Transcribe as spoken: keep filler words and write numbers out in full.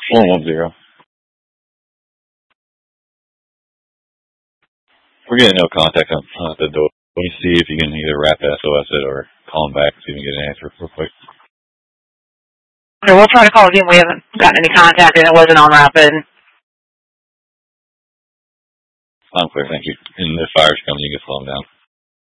One one zero. We're getting no contact on, on the door. Let me see if you can either rap S O S it or call him back so you can get an answer real quick. Okay, we'll try to call again. We haven't gotten any contact, and it wasn't on rapid. I'm clear, thank you. And if fires come, you can slow him down.